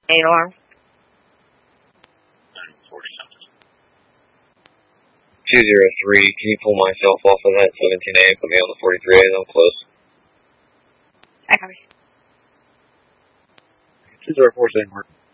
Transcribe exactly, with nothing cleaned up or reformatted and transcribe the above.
Eight alarm. two zero three, can you pull myself off of that seventeen A and put me on the forty-three A? I'm close. I copy. two zero four, same mark.